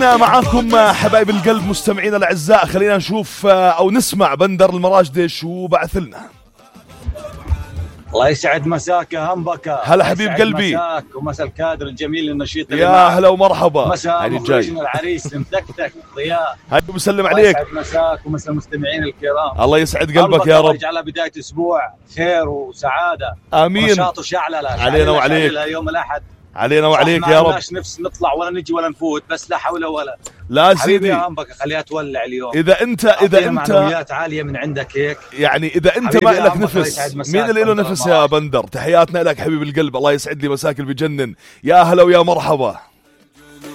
معاكم حبايب القلب مستمعين الأعزاء، خلينا نشوف أو نسمع بندر المراجدي شو بعث لنا. الله يسعد مساك يا همبكة. هلا حبيب قلبي. مساك ومسا الكادر الجميل النشيط يا هلا ومرحبا. مسا مخرجنا العريس متكتك ضياء. هاي بسلم عليك. يسعد مساك ومسا المستمعين الكرام. الله يسعد قلبك يا رب. يجعلها بداية أسبوع خير وسعادة. آمين. ونشاط وشعللة علينا وعليك. يوم الأحد. علينا وعليك يا رب. ما نفس نطلع ولا نجي ولا نفوت، بس لا حول ولا. لا حبيبي سيدي يا همبكة خليها تولع اليوم. إذا أنت معنويات عالية من عندك هيك. يعني إذا أنت ما لك نفس، مين اللي له نفس يا بندر؟ تحياتنا لك حبيب القلب. الله يسعد لي مساك اللي بجنن. يا هلا ويا مرحبا.